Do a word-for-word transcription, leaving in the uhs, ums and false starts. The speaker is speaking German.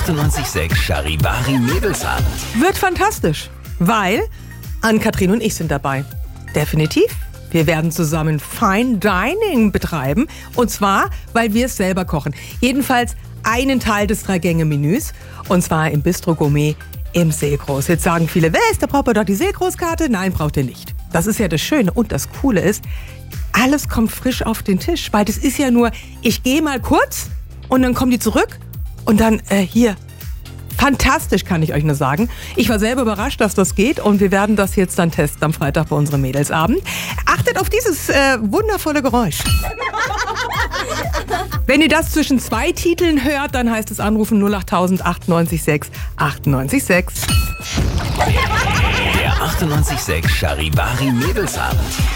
achtundneunzig Komma sechs Charivari Mädelsabend. Wird fantastisch, weil Ann-Kathrin und ich sind dabei. Definitiv. Wir werden zusammen Fine Dining betreiben. Und zwar, weil wir es selber kochen. Jedenfalls einen Teil des Drei-Gänge-Menüs. Und zwar im Bistro Gourmet im Seegroß. Jetzt sagen viele, was, da braucht man doch die Seegroßkarte? Nein, braucht ihr nicht. Das ist ja das Schöne. Und das Coole ist, alles kommt frisch auf den Tisch. Weil das ist ja nur, ich gehe mal kurz und dann kommen die zurück. Und dann, äh, hier, fantastisch, kann ich euch nur sagen. Ich war selber überrascht, dass das geht und wir werden das jetzt dann testen am Freitag bei unserem Mädelsabend. Achtet auf dieses äh, wundervolle Geräusch. Wenn ihr das zwischen zwei Titeln hört, dann heißt es anrufen null acht tausend achtundneunzig sechs achtundneunzig sechs. Der achtundneunzig Komma sechs Charivari Mädelsabend.